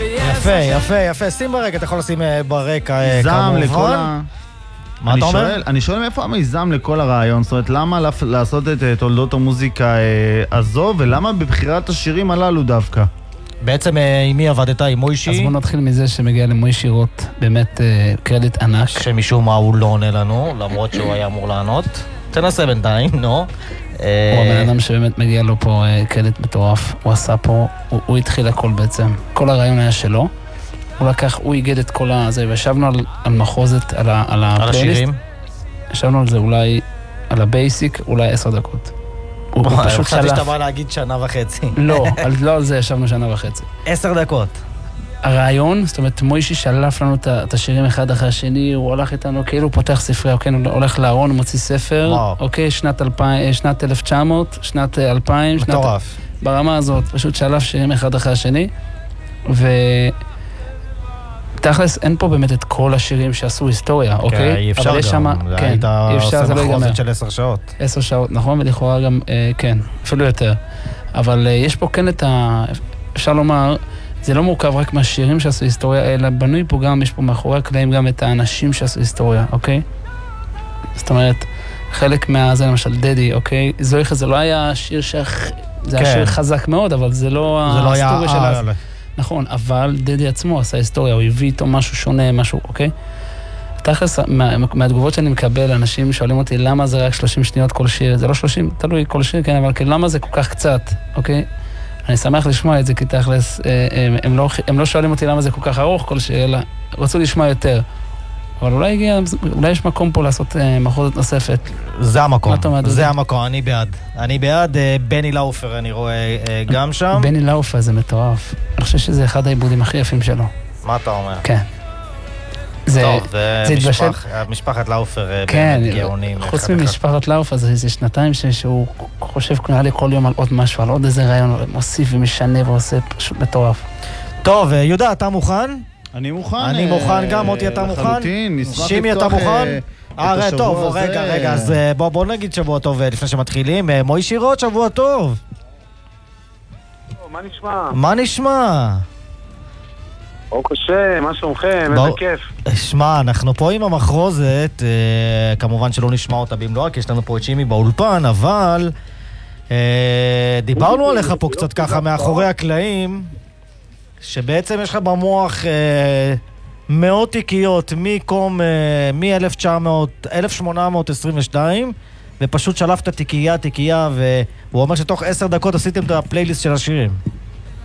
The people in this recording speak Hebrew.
יפה, יפה, יפה. שים ברקע, אתה יכול לשים ברקע כמובן. מה אתה אומר? אני שואל מאיפה המיזם לכל הרעיון, זאת אומרת, למה לעשות את תולדות המוזיקה הזו, ולמה בבחירת השירים הללו דווקא? בעצם עם מי עבדת? עם מוישי? אז בואו נתחיל מזה שמגיע למוישי רוט, באמת קרדיט ענק. שמשום מה הוא לא עונה לנו, למרות שהוא היה אמור לענות. תנסה בינתיים, נו. הוא הבן אדם שבאמת מגיע לו פה קרדיט מטורף. הוא עשה פה, הוא התחיל הכל בעצם. כל הרעיון היה שלו. הוא לקח, הוא איגד את כל הזה, וישבנו על מחוזת, על הפלייליסט. השירים? ישבנו על זה אולי, על הבייסיק, אולי 10 דקות. הוא פשוט חשבתי שלף. שאתה בא להגיד שנה וחצי. לא, על זה ישבנו שנה וחצי. 10 דקות. הרעיון, זאת אומרת, מוישי שלף לנו את השירים אחד אחרי השני, הוא הולך איתנו, כאילו הוא פותח ספרי, אוקיי, הוא הולך לארון, הוא מוציא ספר, אוקיי, שנת 1900, שנת 2000, מטורף. ברמה הזאת, פשוט שלף שירים אחד אחרי השני, תכלס, אין פה באמת את כל השירים שעשו היסטוריה, אוקיי? אי אפשר גם, היית עושה מחרוזת של 10 שעות. 10 שעות, נכון, ולכאורה גם, כן, אפילו יותר. אבל יש פה כן את אפשר לומר, זה לא מורכב רק מהשירים שעשו היסטוריה, אלא בנוי פה גם, יש פה מאחורי הקלעים גם את האנשים שעשו היסטוריה, אוקיי? זאת אומרת, חלק זה למשל דדי, אוקיי? זויכה זה לא היה שיר זה היה שיר חזק מאוד, אבל זה לא ההיסטוריה שלה. נכון, אבל דדי עצמו עשה היסטוריה, הוא הביא איתו משהו שונה, משהו, אוקיי? תכלס, מהתגובות שאני מקבל, אנשים שואלים אותי, למה זה רק 30 שניות כל שיר? זה לא 30, תלוי כל שיר, כן, אבל למה זה כל כך קצת, אוקיי? אני שמח לשמוע את זה, כי תכלס, הם לא שואלים אותי למה זה כל כך ארוך כל שיר, אלא רצו לשמוע יותר. אבל אולי יש מקום פה לעשות מחוזת נוספת. זה המקום, זה המקום, אני בעד. אני בעד, בני לאופר, אני רואה גם שם. בני לאופר זה מטורף. אני חושב שזה אחד העיבודים הכי יפים שלו. מה אתה אומר? כן. טוב, משפחת לאופר באמת גאונים. חוץ ממשפחת לאופר, זה שנתיים שהוא חושב כל יום על עוד משהו, על עוד איזה רעיון, מוסיף ומשנה ועושה פשוט מטורף. טוב, יהודה, אתה מוכן? אני מוכן. אני מוכן גם, אותי אתה מוכן? לחלוטין, נשמח שימי אתה מוכן? טוב, רגע, אז בוא נגיד שבוע טוב לפני שמתחילים. מוישי רוט, שבוע טוב. מה נשמע? מה נשמע? או קשה, מה שלומכם? איזה כיף. שמע, אנחנו פה עם המחרוזת, כמובן שלא נשמע אותה במלואה, כי יש לנו פה את שימי באולפן, אבל דיברנו עליך פה קצת ככה מאחורי הקלעים, שבעצם יש לך במוח מאות תיקיות מ-1822, ופשוט שלפת תיקייה, והוא אומר שתוך 10 דקות עשיתם את הפלייליסט של השירים.